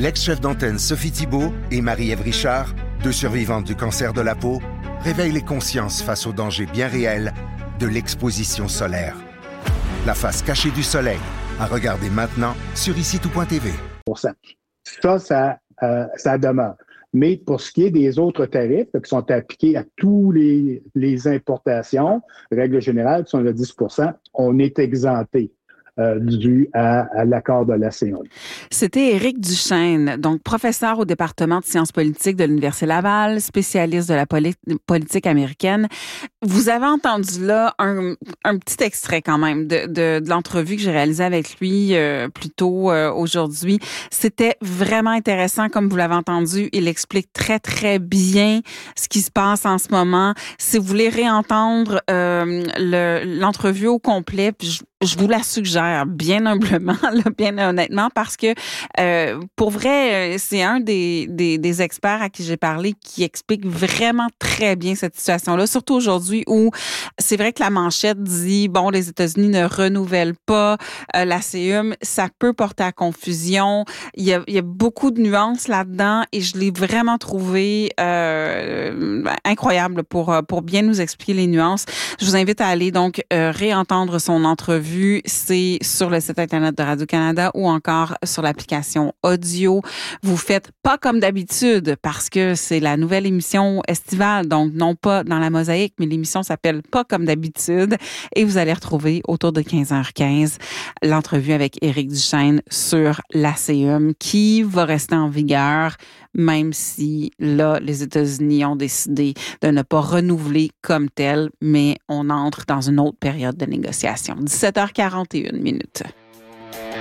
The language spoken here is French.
L'ex-chef d'antenne Sophie Thibault et Marie-Ève Richard, deux survivantes du cancer de la peau, réveillent les consciences face aux dangers bien réels de l'exposition solaire. La face cachée du soleil, à regarder maintenant sur ICITOUP.tv. Ça demeure. Mais pour ce qui est des autres tarifs qui sont appliqués à tous les importations, règle générale, qui sont de 10 %, on est exempté. Dû à l'accord de l'ACA. C'était Éric Duchesne, donc professeur au département de sciences politiques de l'Université Laval, spécialiste de la politique américaine. Vous avez entendu là un petit extrait quand même de l'entrevue que j'ai réalisée avec lui plus tôt aujourd'hui. C'était vraiment intéressant, comme vous l'avez entendu. Il explique très, très bien ce qui se passe en ce moment. Si vous voulez réentendre l'entrevue au complet, puis je vous la suggère bien humblement, là, bien honnêtement, parce que pour vrai, c'est un des experts à qui j'ai parlé qui explique vraiment très bien cette situation-là, surtout aujourd'hui où c'est vrai que la manchette dit, bon, les États-Unis ne renouvellent pas la CEUM, ça peut porter à confusion. Il y a beaucoup de nuances là-dedans et je l'ai vraiment trouvé incroyable pour bien nous expliquer les nuances. Je vous invite à aller donc réentendre son entrevue. C'est sur le site Internet de Radio-Canada ou encore sur l'application audio. Vous faites pas comme d'habitude parce que c'est la nouvelle émission estivale, donc non pas dans la mosaïque, mais l'émission s'appelle Pas comme d'habitude et vous allez retrouver autour de 15h15 l'entrevue avec Éric Duchesne sur l'ACEUM qui va rester en vigueur même si, là, les États-Unis ont décidé de ne pas renouveler comme tel, mais on entre dans une autre période de négociation. 17h41.